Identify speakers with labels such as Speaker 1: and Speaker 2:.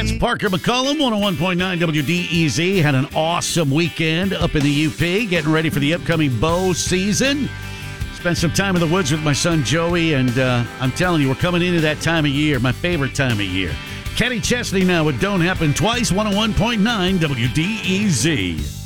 Speaker 1: That's Parker McCollum, 101.9 WDEZ. Had an awesome weekend up in the UP, getting ready for the upcoming bow season. Spent some time in the woods with my son Joey, and I'm telling you, we're coming into that time of year, my favorite time of year. Kenny Chesney now with Don't Happen Twice, 101.9 WDEZ.